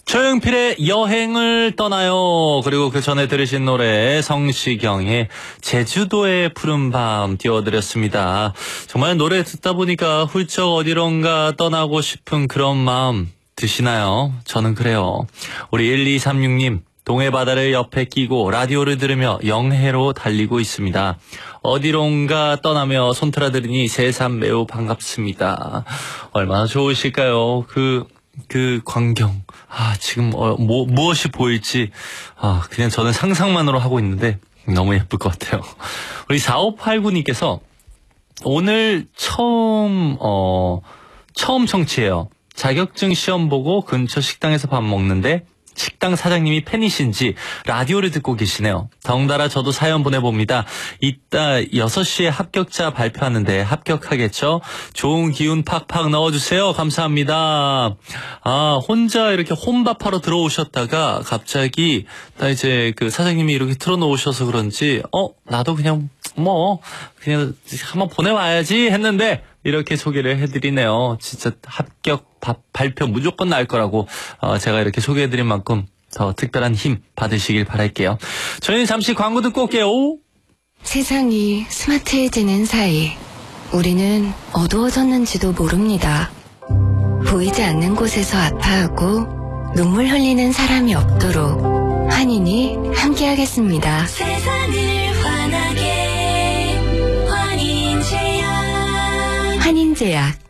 조용필의 여행을 떠나요. 그리고 그 전에 들으신 노래 성시경의 제주도의 푸른밤 띄워드렸습니다. 정말 노래 듣다 보니까 훌쩍 어디론가 떠나고 싶은 그런 마음 드시나요? 저는 그래요. 우리 1236님, 동해 바다를 옆에 끼고 라디오를 들으며 영해로 달리고 있습니다. 어디론가 떠나며 손틀어드리니 새삼 매우 반갑습니다. 얼마나 좋으실까요? 그 광경. 지금 무엇이 보일지 그냥 저는 상상만으로 하고 있는데 너무 예쁠 것 같아요. 우리 4589님께서 오늘 처음 청취해요. 자격증 시험 보고 근처 식당에서 밥 먹는데 식당 사장님이 팬이신지 라디오를 듣고 계시네요. 덩달아 저도 사연 보내봅니다. 이따 6시에 합격자 발표하는데 합격하겠죠? 좋은 기운 팍팍 넣어주세요. 감사합니다. 혼자 이렇게 혼밥하러 들어오셨다가 갑자기 이제 그 사장님이 이렇게 틀어놓으셔서 그런지 나도 그냥 한번 보내와야지 했는데 이렇게 소개를 해드리네요. 진짜 합격 발표 무조건 날 거라고 제가 이렇게 소개해드린 만큼 더 특별한 힘 받으시길 바랄게요. 저희는 잠시 광고 듣고 올게요. 세상이 스마트해지는 사이 우리는 어두워졌는지도 모릅니다. 보이지 않는 곳에서 아파하고 눈물 흘리는 사람이 없도록 환인이 함께하겠습니다. 세상을 환하게 환인제약. 환인제약